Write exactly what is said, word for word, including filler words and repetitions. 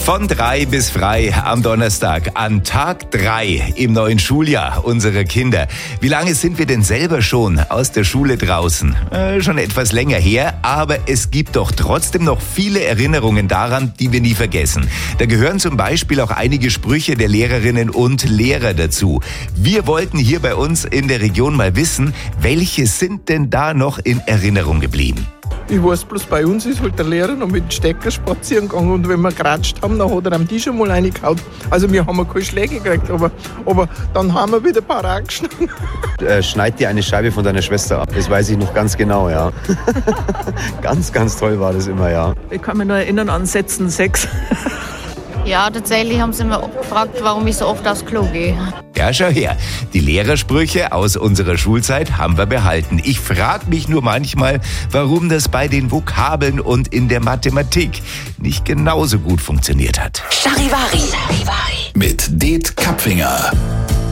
Von drei bis frei am Donnerstag, an Tag drei im neuen Schuljahr unserer Kinder. Wie lange sind wir denn selber schon aus der Schule draußen? Äh, schon etwas länger her, aber es gibt doch trotzdem noch viele Erinnerungen daran, die wir nie vergessen. Da gehören zum Beispiel auch einige Sprüche der Lehrerinnen und Lehrer dazu. Wir wollten hier bei uns in der Region mal wissen, welche sind denn da noch in Erinnerung geblieben? Ich weiß bloß, bei uns ist halt der Lehrer noch mit dem Stecker spazieren gegangen und wenn wir geratscht haben, dann hat er am Tisch einmal reingehauen. Also wir haben keine Schläge gekriegt, aber, aber dann haben wir wieder parat geschnitten. Äh, schneid dir eine Scheibe von deiner Schwester ab. Das weiß ich noch ganz genau, ja. Ganz, ganz toll war das immer, ja. Ich kann mich nur erinnern an Sätzen sechs. Ja, tatsächlich haben sie mir gefragt, warum ich so oft aufs Klo gehe. Ja, schau her. Die Lehrersprüche aus unserer Schulzeit haben wir behalten. Ich frage mich nur manchmal, warum das bei den Vokabeln und in der Mathematik nicht genauso gut funktioniert hat. Charivari. Mit Det Kapfinger.